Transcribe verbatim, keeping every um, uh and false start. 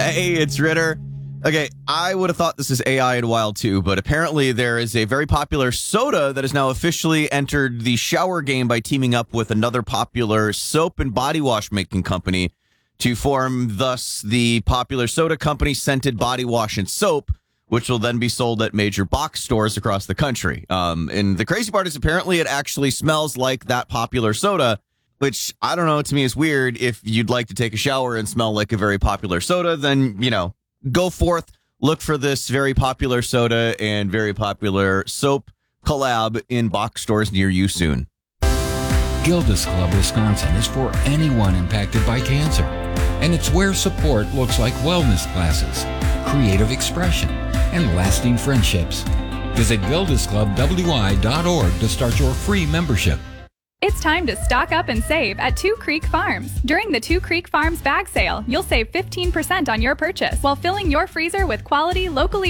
Hey, it's Ritter. Okay, I would have thought this is A I in a while too, but apparently there is a very popular soda that has now officially entered the shower game by teaming up with another popular soap and body wash making company to form thus the popular soda company Scented Body Wash and Soap, which will then be sold at major box stores across the country. Um, and the crazy part is apparently it actually smells like that popular soda, which I don't know, to me is weird. If you'd like to take a shower and smell like a very popular soda, then, you know, go forth, look for this very popular soda and very popular soap collab in box stores near you soon. Gilda's Club Wisconsin is for anyone impacted by cancer, and it's where support looks like wellness classes, creative expression, and lasting friendships. Visit gildas club w i dot org to start your free membership. It's time to stock up and save at Two Creek Farms. During the Two Creek Farms bag sale, you'll save fifteen percent on your purchase while filling your freezer with quality, locally